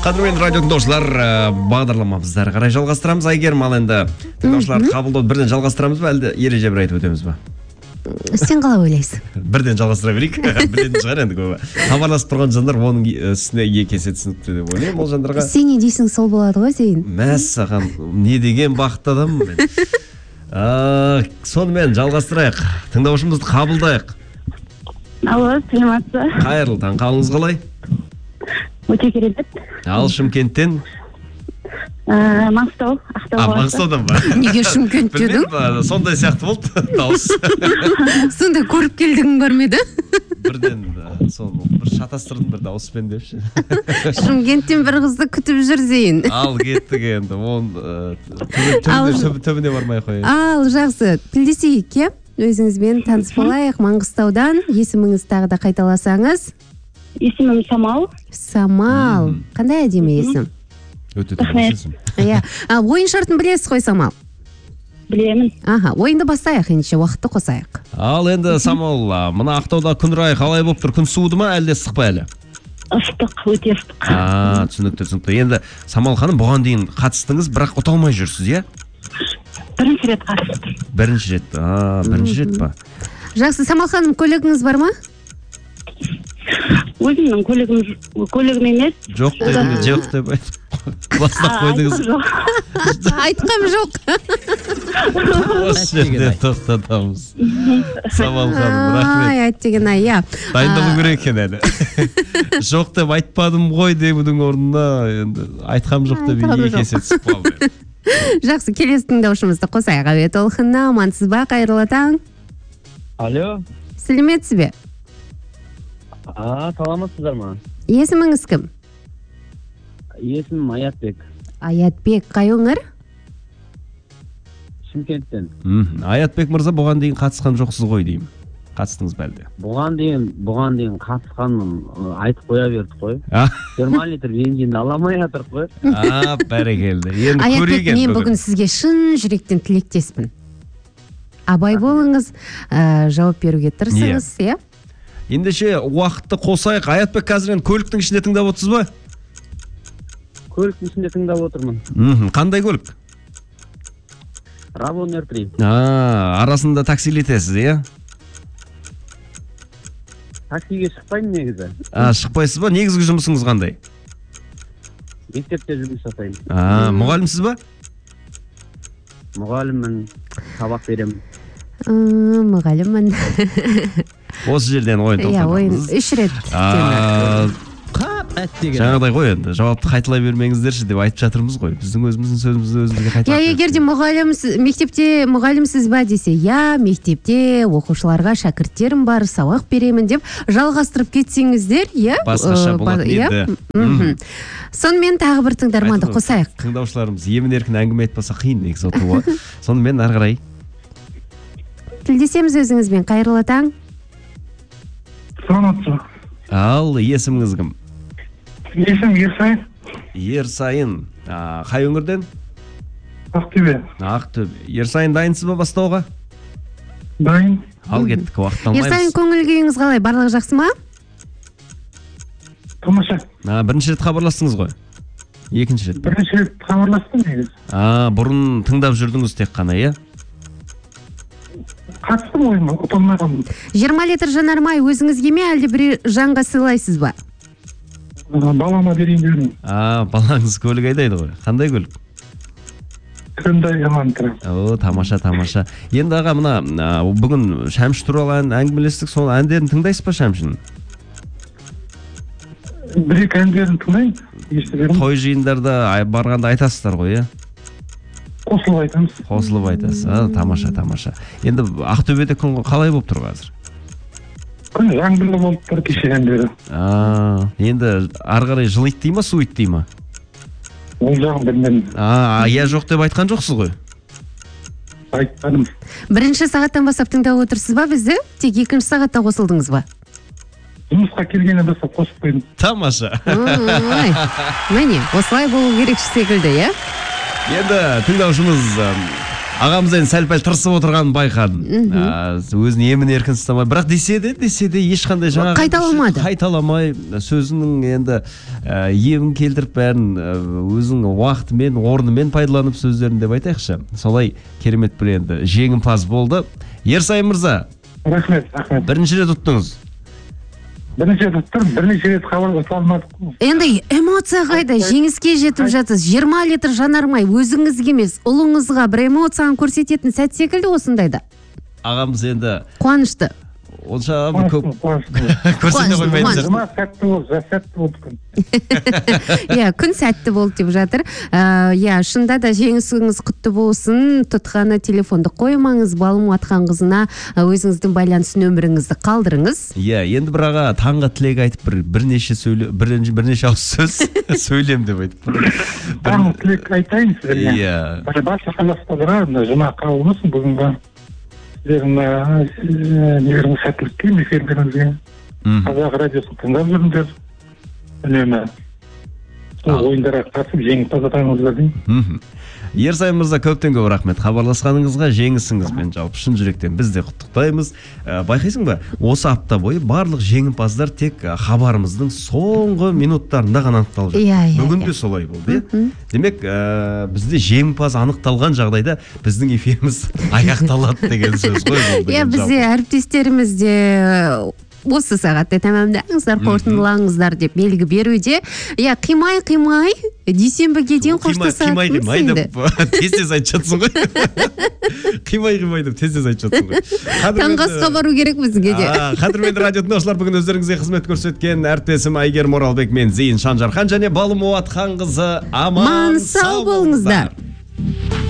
Қадірмен радио тыңдаушылар, бағдарламамызды әрі қарай жалғастырамыз. Әйгерім, ал енді тыңдаушыларды қабылдауды бірден жалғастырамыз ба, әлде ереже бір айтып өтеміз ба? Сен қалай ойлайсың? Бірден жалғастыра берейік. Білетін шығар енді көбі. Хабарласып тұрған жандар оның үстіне кесе түсінікті деп ойлаймын. Ол жандарға сен не дейсің, сол болады ғой, Зейін. Мәссаған, не деген бақытты адам мен. Сонымен жалғастырайық. Тыңдаушымызды қабылдайық. Алло, саламатсыз. Қайырлы таң, қалыңыз қалай? Өте керемет. Ал Шымкенттен? Маңғыстау, Ақтау қаласы. Маңғыстаудан ба? Неге Шымкент дедің? Сондай сияқты болды дауыс. Сонда көріп келдігің бар ме еді? Бірден бір шатастырдым бір дауыспен депші. Шымкенттен бір қызды күтіп жүр, Зейін. Ал кеттік енді. Төбіне бармай қойын. Ал жақсы, тілдесейік, е? Өзіңізбен таныс болайық. Маңғыстаудан есіміңіз тағы да қайталасаңыз? Есімім Самал. Самал. Қандай әдемі есім? Өте тамаша есім. Ойын шартын білесіз ғой, Самал? Білемін. Ойынды бастайық, ендеше уақытты қосайық. Ал енді Самал, мына Ақтауда күн райы қалай болып тұр? Күн суыды ма, әлде ыстық па әлі? Ыстық, өте ыстық. Түсінікті. Енді Самал ханым, бұған дейін қатыстыңыз, бірақ ұта алмай жүрсіз, иә? Бірінші рет қатыстым. Бірінші рет па? Жақсы, Самал ханым, көлігіңіз бар ма? Өзімнің көлігім емес. Жоқ деп бастап қойдыңыз. Айтқам жоқ. Осы жерде тоқтатамыз. Самал ханым, рахмет. Айт деген ай, иә. Дайындалу керек екен әлі. Жоқ деп айтпадым ғой деудің орнына айтқам жоқ деп екі есе түсіп қалды. Жақсы, келесі тыңдаушымызды қосайық. Әуе толқынына, амансыз ба, қайырлы таң? Алло. Сәлеметсіз бе? Саламатсыздар ма? Есіміңіз кім? Есімім Аятбек. Аятбек, қай өңір? Шымкенттен. Аятбек мырза, бұған дейін қатысқан жоқсыз ғой деймін. Қатыстыңыз ба әлде? Бұған дейін қатысқанмын, айтып қоя бердік қой. 20 литр бензинді аламай жатырық қой. Бәрекелді. Аятбек, мен бүгін сізге шын жүректен тілектеспін. Абай болыңыз, жауап беруге тырысыңыз, иә? Ендеше уақытты қосайық. Аятбек, қазір енді көліктің ішінде тыңдап отырсыз ба? Көліктің ішінде тыңдап отырмын. Қандай көлік? Равон R3. Арасында таксилетесіз, иә? Таксиге шықпаймын негізі. Шықпайсыз ба? Негізгі жұмысыңыз қандай? Мектепте жұмыс жасаймын. Мұғалімсіз ба? Мұғаліммін, сабақ беремін. Мұғаліммін. Осы жерден ойын тоқтатамыз. 3 рет. Жаңағыдай ғой енді, жауапты қайталай бермеңіздерші деп айтып жатырмыз ғой. Біздің өзіміздің сөзімізді өзімізге қайталап. Егер де мектепте мұғалімсіз ба десе, мектепте оқушыларға шәкірттерім бар, сабақ беремін деп жалғастырып кетсеңіздер, басқаша болады еді. Сонымен тағы бір тыңдарманды қосайық. Тыңдаушыларымыз емін-еркін әңгіме айтпаса қиын негізі отыруға. Сонымен ары қарай тілдесеміз өзіңізбен. Қайырлы таң. Саламатсыз ба? Ал есіміңіз кім? Есім Ерсайын. Ерсайын. Қай өңірден? Ақтөбе. Ерсайын, дайынсыз ба бастауға? Дайын. Ал кеттік, уақыт алмаймыз. Ерсайын, көңіл күйіңіз қалай? Барлығы жақсы ма? Тамаша. Бірінші рет хабарластыңыз ғой? Екінші рет? Бірінші рет хабарластым негіз. Бұрын тыңдап жүрдіңіз тек қана, иә? Қатыстым ойыма, ұта алмай қалдым. 20 литр жанармай өзіңізге ме, әлде бір жанға сыйлайсыз ба? Балама берейін дедім. Балаңыз көлік айдайды ғой. Қандай көлік? Hyundai Elantra. Тамаша. Енді аға, мына бүгін Шәмші туралы әңгімелестік, сол әндерін тыңдайсыз ба Шәмшінің? Бір-екі әндерін тыңдайын. Той жиындарда барғанда айтасыздар ғой, иә? Қосылып айтасыз. Тамаша. Енді Ақтөбеде күн қалай болып тұр қазір? Күн жаңбырлы болып тұр кешеден бері. Енді ары қарай жылайды дей ма, суыйды дей ма? Ол жағын білмедім. Я жоқ деп айтқан жоқсыз ғой? Айтпадым. Бірінші сағаттан бастап тыңдап отырсыз ба бізді? Тек екінші сағатта қосылдыңыз ба? Жұмысқа келгеннен бастап қосып қойдым. Тамаша. Міне, осылай болу керек секілді, иә? Енді тыңдаушымыз ағамыз енді сәл пәл тырысып отырғанын байқадым. Өзін емін еркін ұстамай, бірақ десе де ешқандай жаңағы қайталамай сөзінің енді емін келтіріп бәрін өзінің уақытымен, орнымен пайдаланып сөздерін деп айтайықшы. Солай керемет бір енді жеңімпаз болды. Ерсай мырза. Рахмет. Бірінші рет ұттыңыз. Бірінші рет ұттым, бірнеше рет хабарласа алмадық. Енді эмоция қайда, жеңіске жетіп жатсыз. 20 литр жанармай өзіңізге емес, ұлыңызға бір эмоцияны көрсететін сәт секілді осындайда. Ағамыз енді қуанышты. Онша көп көрсете қоймайды. Сәтті болды күн. Иә, күн сәтті болды деп жатыр. Иә, шында да жеңісіңіз құтты болсын. Тұтқаны телефонды қоймаңыз, Балмуат Ханқызына өзіңіздің байланыс нөміріңізді қалдырыңыз. Иә, енді бір аға таңға тілек айтып бірнеше ауыз сөз сөйлем деп айтып. Таңғы тілек айтайын сіздерге. Иә. Барша қазақстандарға жұма қабыл болсын бүгінгі сіздердің сәттілікке, эфирлеріңізге. Қазақ радиосын тыңдап жүріңдер. Үнемі сол ойындарға қатысып жеңімпаз атаныңыздар деймін. Ерсай мырза, көптен көп рахмет хабарласқаныңызға, жеңісіңізбен жалпы шын жүректен біз де құттықтаймыз. Байқайсың ба, осы апта бойы барлық жеңімпаздар тек хабарымыздың соңғы минуттарында ғана анықталып жатыр. Бүгін де солай болды. Демек, бізде жеңімпаз анықталған жағдайда біздің эфиріміз аяқталады деген сөз ғой бұл. Иә, бізде әріптестеріміз де осы сағатта тәмамдаңыздар, қорытындылаңыздар деп белгі беруде. Иә, қимай дүйсенбіге дейін қоштасатынбыз енді. Тез айтып жатсың ғой. Қимай деп тез айтып жатсың ғой. Таңғы асқа бару керек бізге де. Қадірменді радио тыңдаушылар, бүгін өздеріңізге қызмет көрсеткен әріптесім Айгер Моралбек, мен Зейін Шанжархан және Балмуат Ханқызы аман сау болыңыздар.